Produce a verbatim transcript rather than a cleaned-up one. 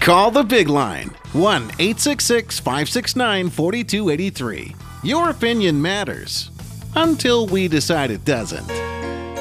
Call the big line, one eight six six, five six nine, four two eight three. Your opinion matters. Until we decide it doesn't.